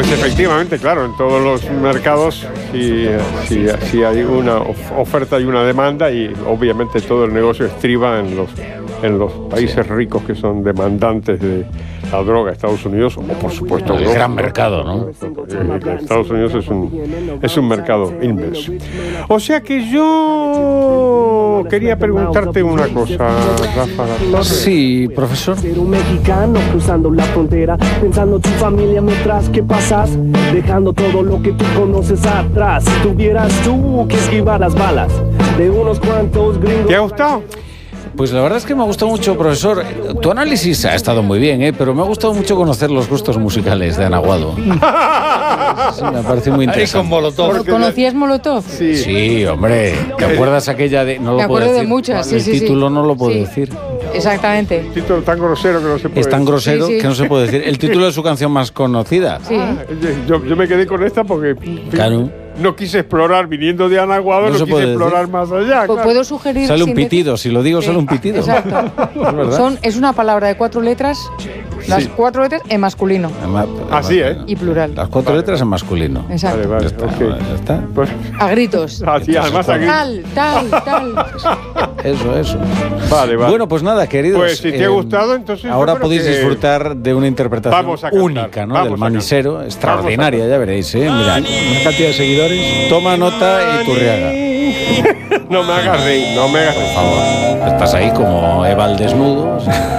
Pues efectivamente, claro, en todos los mercados si hay una oferta y una demanda, y obviamente todo el negocio estriba en los países ricos que son demandantes de la droga, Estados Unidos, o por supuesto el Europa, gran mercado, ¿no? Estados Unidos es un mercado inmenso. O sea que yo quería preguntarte una cosa, Rafa. Sí, profesor. Ser un mexicano cruzando la frontera, pensando en tu familia mientras que pasas, dejando todo lo que tú conoces atrás. Si tuvieras tú que esquivar las balas de unos cuantos gringos. ¿Te ha gustado? Pues la verdad es que me ha gustado mucho, profesor. Tu análisis ha estado muy bien, pero me ha gustado mucho conocer los gustos musicales de Ana Guado. Sí, me parece muy interesante. Ahí con Molotov. ¿Conocías Molotov? Sí, hombre. ¿Te acuerdas aquella de...? No lo Me acuerdo puedo de decir. muchas, sí, El sí. título no lo puedo Sí. decir. Exactamente. Título tan grosero que no se puede Es tan grosero Sí. que no se puede decir. El título de su canción más conocida. Sí. Yo me quedé con esta porque Claro. no quise explorar, viniendo de Ana Guado, No no se quise puede explorar más allá. Claro. ¿Puedo sugerir? Sale un sin decir- pitido. Si lo digo, Sí. sale un pitido. Exacto. Es verdad. Es una palabra de 4 letras, las Sí. 4 letras en masculino Así, ¿eh? y plural. Las 4 letras en masculino. Exacto. Vale, Ya está, ok. ya está. Pues, A gritos. así, además aquí. Tal. Eso. Vale. Bueno, pues nada, queridos. Pues si te ha gustado, entonces ahora yo creo podéis que disfrutar de una interpretación vamos a cantar, única, ¿no? vamos Del a manisero, cantar. extraordinaria, ya veréis, ¿eh? Mira, una cantidad de seguidores. Toma nota y Turriaga. No me hagas reír, no me hagas Por reír. favor. Estás ahí como Eva al desnudo.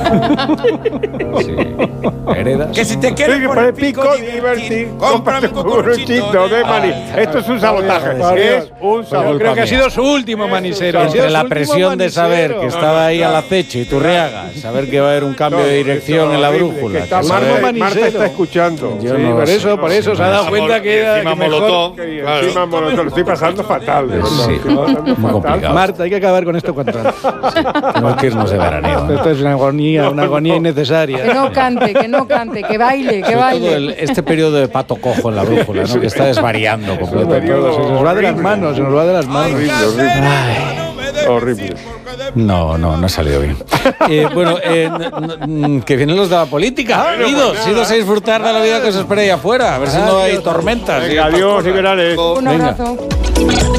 Sí. Heredas. Que si te Tienes quieres que por poner el pico divertir, cómprate un cucuruchito de maní. Esto es un sabotaje. Es un sabotaje. Yo creo que ha sido su último manisero. Entre la presión de saber que estaba ahí al acecho y Turriaga, saber que va a haber un cambio de dirección en la brújula. que saber- Marta está escuchando. Yo Sí, no por sé. eso, se ha dado cuenta que era encima que mejor- Molotov. Que Claro. encima Molotov, lo estoy pasando fatal, de verdad. Sí, Estoy pasando muy fatal. complicado. Marta, hay que acabar con esto cuanto antes. Tenemos que irnos de veraneo. Esto es una agonía innecesaria. Que no cante, que baile, que Sobre todo baile. este periodo de pato cojo en la brújula, ¿no? Que está desvariando completamente. periodo Se nos va de las horrible. manos, se nos va de las manos. Horrible. No ha salido bien. Bueno, que vienen los de la política. Idos a disfrutar de la vida que os espera ahí afuera. A ver si no hay tormentas. Venga, adiós, liberales. Un Venga. abrazo.